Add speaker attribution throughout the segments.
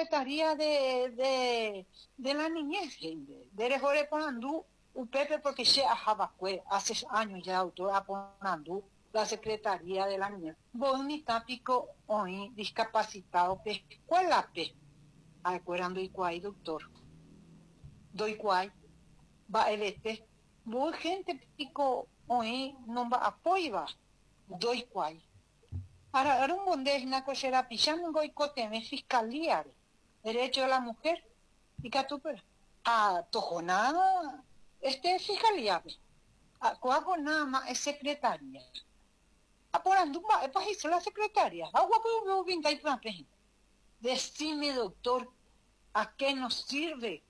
Speaker 1: Secretaría de la Niñez, de Rejore Ponandú, UPEPE, porque se ajabacue, hace años ya, autora Ponandú, la Secretaría de la Niñez. Boni tápico hoy discapacitado, escuela pe, acuerando igual, doctor. Doy cual, va el muy gente pico hoy no va apoyar, doy cual. Ahora un bondez na cochera pichando goicoteme fiscalía, derecho de la mujer, y que tú pero tojona, fiscalía, coago nada más es secretaria. Por anduma, es para la secretaria. Agua puedo vingar y plan. Decime, doctor, ¿a qué nos sirve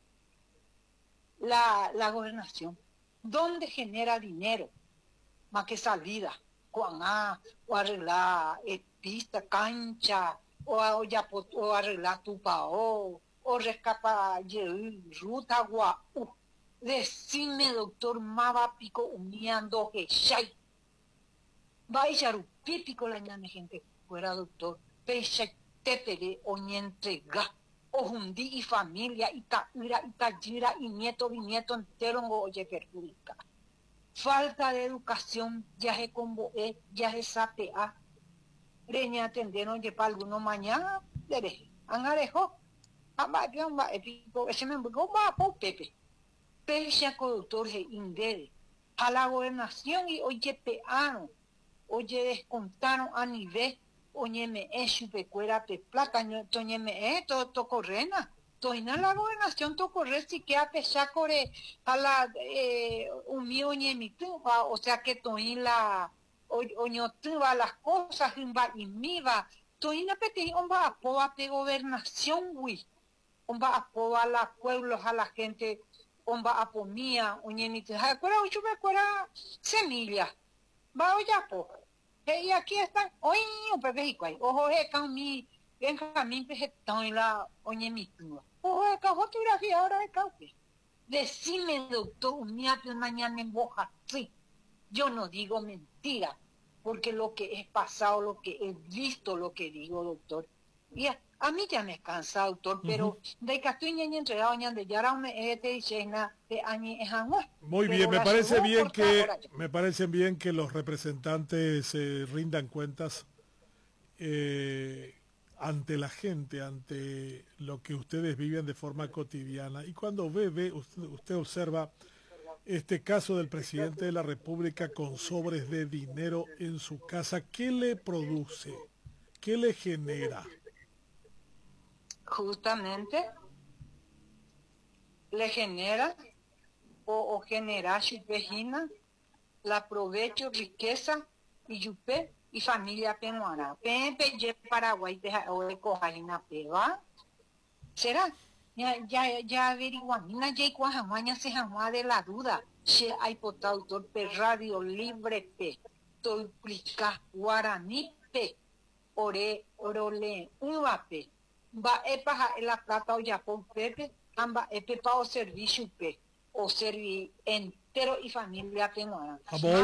Speaker 1: la gobernación? ¿Dónde genera dinero? Más que salida. O arreglar pista, cancha, o arreglar tupao, o rescapar ruta, agua. Decime, doctor, mava pico uniando que shay. Vaya pico la ñame gente fuera, doctor. Pecha tepere o ni entrega. O hundi y familia, y taira, y tallira, y nieto, bisnieto entero, oye, perjudica. Falta de educación, ya se convoé, ya se sapea. Reña atendieron de para alguno mañana, debe. Angarejo, pico, ese me va por Pepe. Pecha doctor se indere. A la gobernación y oye peano. Oye descontaron a nivel, oye me chupecuera pe plata, oye me todo correna. Toina la gobernación to correr si que a pesar core a la oye mi tuba, o sea que toin la oño tuba las cosas y miva, toina peti omba apoa pe gobernación wi, omba apoa a los pueblos, a la gente, omba apomía, oye mi tuba, cuera chupecuera semilla, va oya po. Y aquí están, hoy un pepe y cuay, ojo mi Benjamín pejetón y la oye mi tuba. Ojo fotografía ahora de caupe. Decime, doctor, un día de mañana en boja, sí. Yo no digo mentira, porque lo que he pasado, lo que he visto, lo que digo, doctor. Y a mí ya me cansa, doctor, pero de que estoy ñaña entregado de yara me te dice de añi es agua.
Speaker 2: Muy bien, me parece bien que los representantes rindan cuentas ante la gente, ante lo que ustedes viven de forma cotidiana. Y cuando usted observa este caso del presidente de la República con sobres de dinero en su casa, ¿qué le produce? ¿Qué le genera?
Speaker 1: Justamente le genera o genera chupejina, la provecho, riqueza y yupe y familia peruana. Pepe Paraguay de cojajina peba. ¿Será? Ya averiguamina ya cuajamaña se jamás de la duda. Se hay potautor pe radio libre pe. Tolplica guaraní pe. Orole uva pe. Va epa la plata o yapón pepe. Amba epe pa o servicio pe. O servi entero y familia peruana.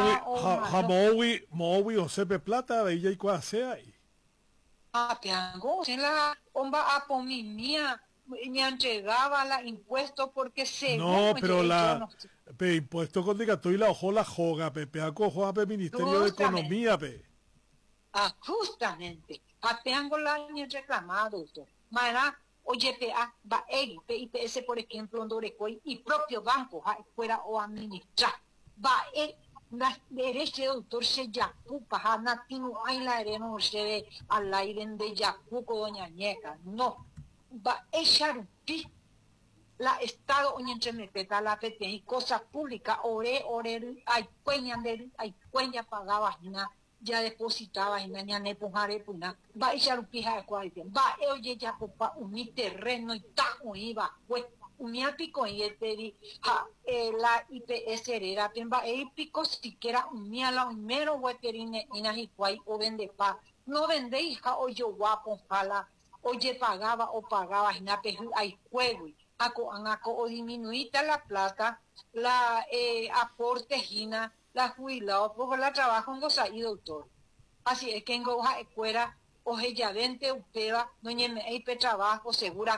Speaker 2: Mowi o sepe plata de ella y cuá sea ahí.
Speaker 1: Peango, se la omba a pomimia me entregaba la impuesto porque
Speaker 2: no, pero pe impuesto con diga tú y la ojo la joga pe acojo pe Ministerio de Economía pe.
Speaker 1: Justamente, apeango la ni reclamado doctor. Mara oye va PIPS por ejemplo Dorecoy y propio banco fuera o administrar va las derecho doctor se yacu paja natino hay la arena se ve al aire de yacu doña ñeca no va echar la estado oña entre mepeta la PT y cosas públicas ore hay cueña pagaba ya depositaba en la nepujare puna va echar pija de cuarenta va oye ya copa un terreno y tajo iba pues un pico y la IPS hereda va pico siquiera un la un mero hueterine inajicuay o vende pa no vende hija o yo guapo jala oye pagaba inapeju hay juego aco o disminuita la plata la aporte gina la jubilado pues la trabajo en goza y doctor así es que en goja escuela oje ya vente upeba doña me trabajo segura